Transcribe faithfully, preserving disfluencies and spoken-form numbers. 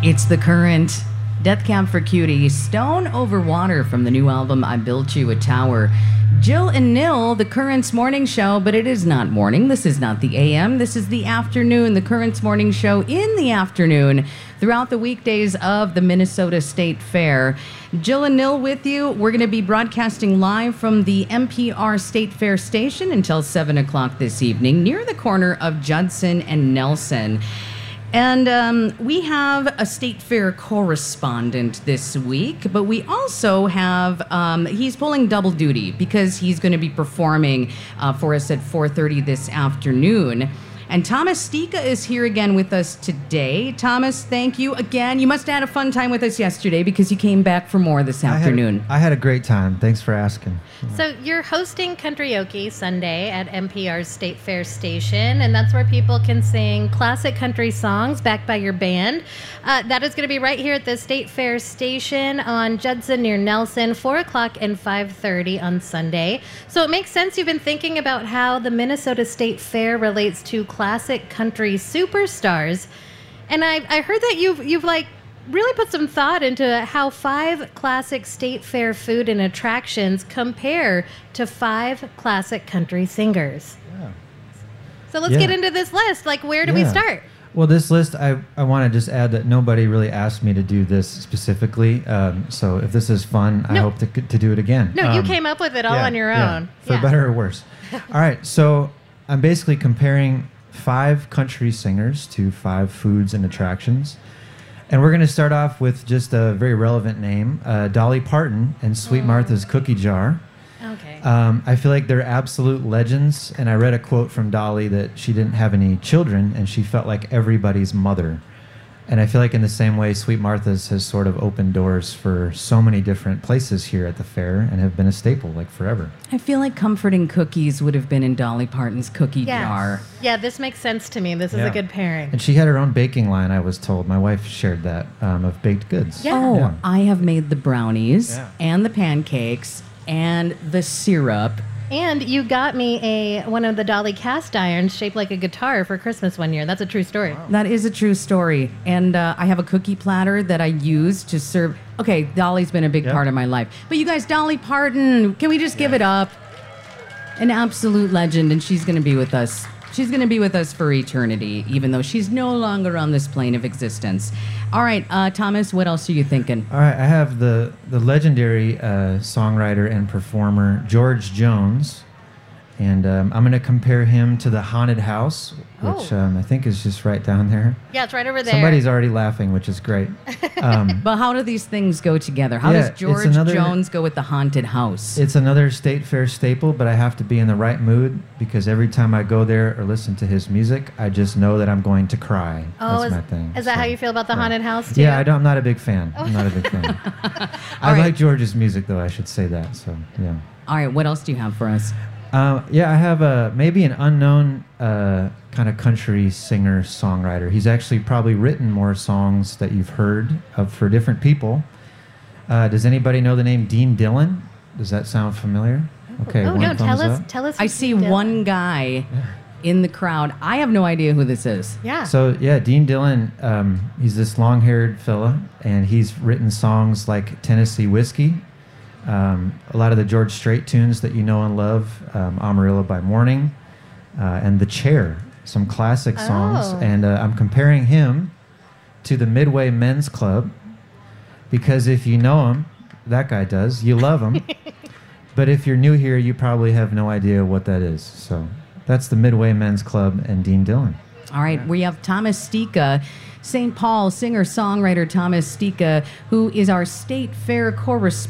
It's The Current. Death Cab for Cutie. Stone Over Water from the new album I Built You a Tower. Jill and Nil, The Current's morning show, but it is not morning. This is not the A M. This is the afternoon. The Current's morning show in the afternoon throughout the weekdays of the Minnesota State Fair. Jill and Nil with you. We're going to be broadcasting live from the N P R State Fair station until seven o'clock this evening near the corner of Judson and Nelson. And um, we have a State Fair correspondent this week, but we also have, um, he's pulling double duty because he's going to be performing uh, for us at four thirty this afternoon. And Thomas Stika is here again with us today. Thomas, thank you again. You must have had a fun time with us yesterday because you came back for more this afternoon. I had, I had a great time. Thanks for asking. So you're hosting Country-oke Sunday at N P R's State Fair station, and that's where people can sing classic country songs backed by your band. Uh, that is going to be right here at the State Fair station on Judson near Nelson, four o'clock and five thirty on Sunday. So it makes sense you've been thinking about how the Minnesota State Fair relates to classic country superstars. And I, I heard that you've, you've like, really put some thought into how five classic State Fair food and attractions compare to five classic country singers. Yeah. So let's Yeah. get into this list. Like, where do we Yeah. start? Well, this list, I, I want to just add that nobody really asked me to do this specifically. Um, so if this is fun, I No. hope to, to do it again. No, you Um, came up with it all yeah, on your yeah, own. for Yeah. better or worse. All right, so I'm basically comparing five country singers to five foods and attractions. And we're going to start off with just a very relevant name, uh, Dolly Parton and Sweet Mm. Martha's Cookie Jar. Okay. Um, I feel like they're absolute legends, and I read a quote from Dolly that she didn't have any children, and she felt like everybody's mother. And I feel like in the same way, Sweet Martha's has sort of opened doors for so many different places here at the fair and have been a staple, like forever. I feel like comforting cookies would have been in Dolly Parton's cookie yeah. jar. Yeah, this makes sense to me. This is Yeah. a good pairing. And she had her own baking line, I was told. My wife shared that, um, of baked goods. Yeah. Oh, Yeah. I have made the brownies Yeah. and the pancakes and the syrup. And you got me a one of the Dolly cast irons shaped like a guitar for Christmas one year. That's a true story. That is a true story. And uh, I have a cookie platter that I use to serve. Okay, Dolly's been a big Yep. part of my life. But you guys, Dolly Parton, can we just give it up? An absolute legend, and she's going to be with us. She's going to be with us for eternity, even though she's no longer on this plane of existence. All right, uh, Thomas, what else are you thinking? All right, I have the, the legendary uh, songwriter and performer George Jones. And um, I'm going to compare him to the Haunted House, which Oh. um, I think is just right down there. Yeah, it's right over there. Somebody's already laughing, which is great. Um, But how do these things go together? How Yeah, does it's George another- Jones go with the haunted house? it's another State Fair staple, but I have to be in the right mood because every time I go there or listen to his music, I just know that I'm going to cry. Oh, That's is, my thing. is that So, how you feel about the yeah. haunted house too? Yeah, I don't, I'm not a big fan. I'm not a big fan. I right. like George's music, though. I should say that. So, yeah. All right, what else do you have for us? Uh, yeah, I have a maybe an unknown uh, kind of country singer songwriter. He's actually probably written more songs that you've heard of for different people. Uh, does anybody know the name Dean Dillon? Does that sound familiar? Okay, Oh one no, tell thumbs us, up. tell us. I who see you did. one guy in the crowd. I have no idea who this is. Yeah. So yeah, Dean Dillon. Um, he's this long-haired fella, and he's written songs like Tennessee Whiskey. Um, a lot of the George Strait tunes that you know and love, um, Amarillo by Morning, uh, and The Chair, some classic songs. Oh. And uh, I'm comparing him to the Midway Men's Club because if you know him, that guy does, you love him. But if you're new here, you probably have no idea what that is. So that's the Midway Men's Club and Dean Dillon. All right, we have Thomas Stika, Saint Paul singer-songwriter Thomas Stika, who is our State Fair correspondent.